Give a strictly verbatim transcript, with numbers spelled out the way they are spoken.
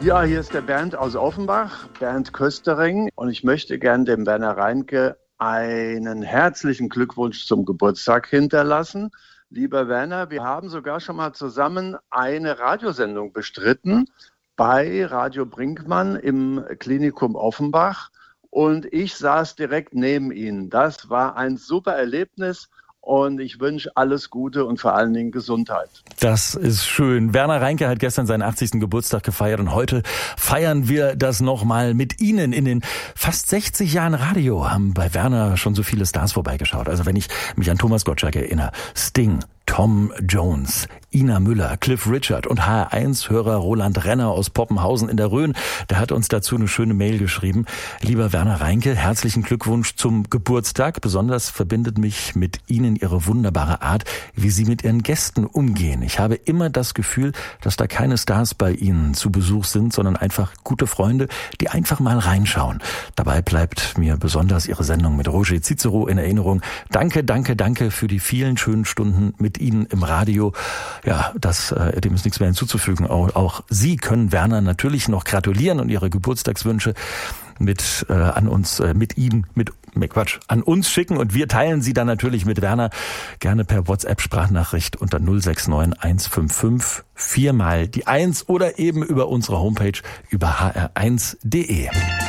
Ja, hier ist der Bernd aus Offenbach, Bernd Köstering. Und ich möchte gern dem Werner Reinke einen herzlichen Glückwunsch zum Geburtstag hinterlassen. Lieber Werner, wir haben sogar schon mal zusammen eine Radiosendung bestritten bei Radio Brinkmann im Klinikum Offenbach. Und ich saß direkt neben Ihnen. Das war ein super Erlebnis. Und ich wünsche alles Gute und vor allen Dingen Gesundheit. Das ist schön. Werner Reinke hat gestern seinen achtzigsten Geburtstag gefeiert und heute feiern wir das nochmal mit Ihnen. In den fast sechzig Jahren Radio haben bei Werner schon so viele Stars vorbeigeschaut. Also wenn ich mich an Thomas Gottschalk erinnere, Sting, Tom Jones, Ina Müller, Cliff Richard und H R eins Hörer Roland Renner aus Poppenhausen in der Rhön, der hat uns dazu eine schöne Mail geschrieben. Lieber Werner Reinke, herzlichen Glückwunsch zum Geburtstag. Besonders verbindet mich mit Ihnen Ihre wunderbare Art, wie Sie mit Ihren Gästen umgehen. Ich habe immer das Gefühl, dass da keine Stars bei Ihnen zu Besuch sind, sondern einfach gute Freunde, die einfach mal reinschauen. Dabei bleibt mir besonders Ihre Sendung mit Roger Cicero in Erinnerung. Danke, danke, danke für die vielen schönen Stunden mit Ihnen im Radio. Ja, das, äh, dem ist nichts mehr hinzuzufügen. Auch, auch Sie können Werner natürlich noch gratulieren und Ihre Geburtstagswünsche mit äh, an uns, äh, mit ihm, mit mit Quatsch, an uns schicken und wir teilen sie dann natürlich mit Werner gerne per WhatsApp-Sprachnachricht unter null sechs neun eins fünf fünf viermal die eins oder eben über unsere Homepage über h r eins punkt d e.